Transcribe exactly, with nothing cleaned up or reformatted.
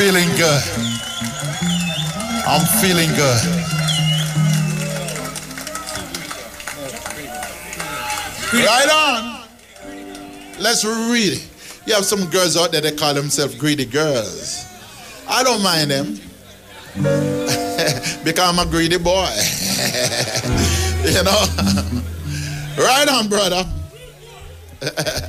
feeling good. I'm feeling good. Right on. Let's read it. You have some girls out there that call themselves greedy girls. I don't mind them. Because I'm a greedy boy. You know? Right on, brother.